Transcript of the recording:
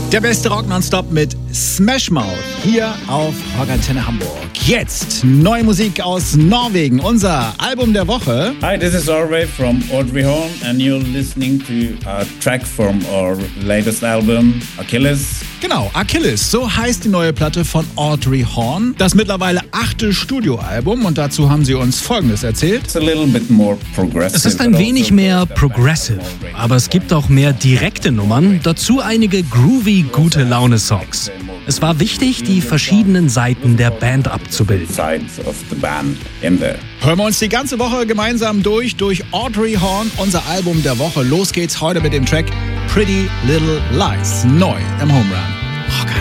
Der beste Rock nonstop mit Smash Mouth hier auf Rock Antenne Hamburg. Jetzt neue Musik aus Norwegen, unser Album der Woche. Hi, this is Orve from Audrey Horn and you're listening to a track from our latest album, Achilles. Genau, Achilles, so heißt die neue Platte von Audrey Horn. Das mittlerweile 8. Studioalbum und dazu haben sie uns Folgendes erzählt. It's a little bit more progressive. Es ist ein wenig mehr progressive, aber es gibt auch mehr direkte Nummern, dazu einige groovy, gute Laune-Songs. Es war wichtig, die verschiedenen Seiten der Band abzubilden. Sides of the band in there. Hören wir uns die ganze Woche gemeinsam durch Audrey Horn, unser Album der Woche. Los geht's heute mit dem Track Pretty Little Lies, neu im Home Run.